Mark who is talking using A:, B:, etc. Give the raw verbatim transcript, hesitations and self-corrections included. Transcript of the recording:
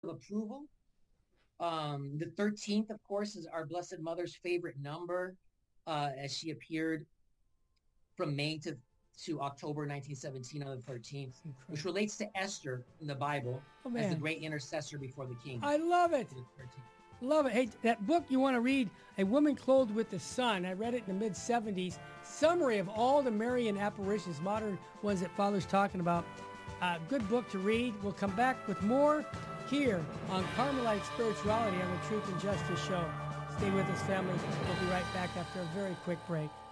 A: of approval. Um, the thirteenth, of course, is our Blessed Mother's favorite number, uh, as she appeared from May to, to October nineteen seventeen on the thirteenth, which relates to Esther in the Bible
B: Oh,
A: as the
B: man.
A: great intercessor before the king.
B: I love it.
A: The thirteenth.
B: Love it. Hey, that book you want to read, A Woman Clothed with the Sun. I read it in the mid seventies. Summary of all the Marian apparitions, modern ones that Father's talking about. Uh, good book to read. We'll come back with more here on Carmelite Spirituality on the Truth and Justice Show. Stay with us, family. We'll be right back after a very quick break.